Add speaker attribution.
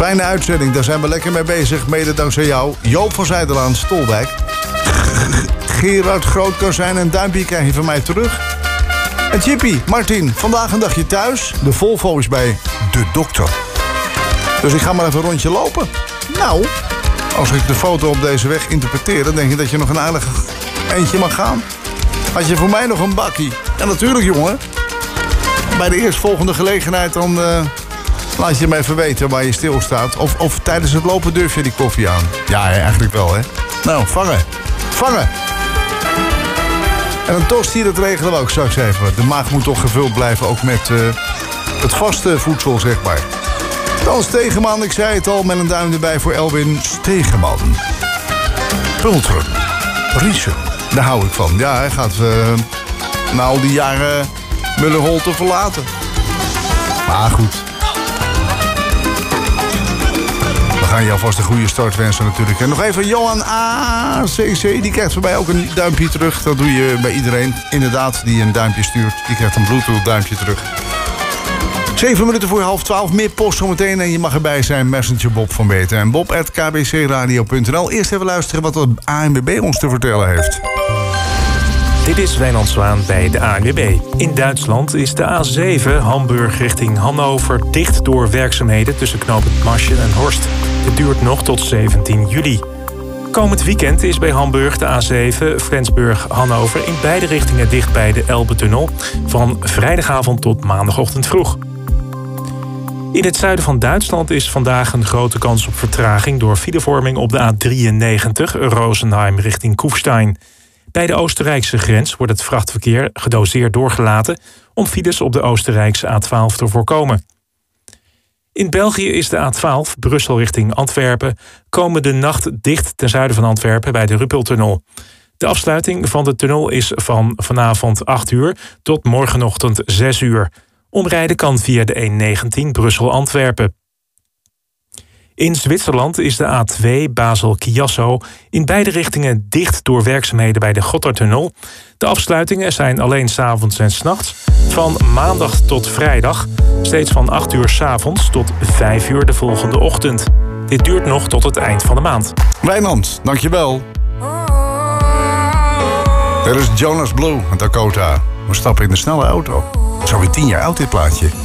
Speaker 1: Fijne uitzending, daar zijn we lekker mee bezig. Mede dankzij jou. Joop van Zijderlaan, Stolwijk. Gerard Grootkozijn, een duimpje krijg je van mij terug. En Chippy, Martin, vandaag een dagje thuis. De Volvo is bij de dokter. Dus ik ga maar even een rondje lopen. Nou, als ik de foto op deze weg interpreteer, dan denk je dat je nog een aardig eentje mag gaan. Had je voor mij nog een bakkie? Ja, natuurlijk, jongen. Bij de eerstvolgende gelegenheid dan laat je me even weten waar je stilstaat. Of tijdens het lopen durf je die koffie aan. Ja, eigenlijk wel, hè. Nou, vangen. Vangen. En een tosti, dat regelen we ook straks even. De maag moet toch gevuld blijven, ook met het vaste voedsel, zeg maar. Dan Stegeman, ik zei het al, met een duim erbij voor Elwin Stegeman. Pulteren. Riesen. Daar hou ik van. Ja, hij gaat na al die jaren Mullerholte verlaten. Maar goed. We gaan je alvast een goede start wensen natuurlijk. En nog even Johan ACC, die krijgt voor mij ook een duimpje terug. Dat doe je bij iedereen, inderdaad, die een duimpje stuurt. Die krijgt een Bluetooth duimpje terug. 7 minuten voor 11:30, meer post zometeen en je mag erbij zijn. Messenger Bob van Beeten en bob@kbcradio.nl. Eerst even luisteren wat de ANWB ons te vertellen heeft.
Speaker 2: Dit is Wijnand Zwaan bij de ANWB. In Duitsland is de A7 Hamburg richting Hannover dicht door werkzaamheden tussen knooppunt Maschen en Horst. Het duurt nog tot 17 juli. Komend weekend is bij Hamburg de A7 Flensburg-Hannover in beide richtingen dicht bij de Elbetunnel. Van vrijdagavond tot maandagochtend vroeg. In het zuiden van Duitsland is vandaag een grote kans op vertraging door filevorming op de A93 Rosenheim richting Kufstein. Bij de Oostenrijkse grens wordt het vrachtverkeer gedoseerd doorgelaten om files op de Oostenrijkse A12 te voorkomen. In België is de A12 Brussel richting Antwerpen komende nacht dicht ten zuiden van Antwerpen bij de Ruppeltunnel. De afsluiting van de tunnel is van vanavond 8 uur tot morgenochtend 6 uur. Omrijden kan via de E19 Brussel-Antwerpen. In Zwitserland is de A2 Basel-Chiasso in beide richtingen dicht door werkzaamheden bij de Gotthardtunnel. De afsluitingen zijn alleen 's avonds en 's nachts. Van maandag tot vrijdag, steeds van 8 uur 's avonds tot 5 uur de volgende ochtend. Dit duurt nog tot het eind van de maand.
Speaker 1: Wijnand, dankjewel. Er is Jonas Blue, Dakota. We stappen in de snelle auto. Zo weer 10 jaar oud dit plaatje.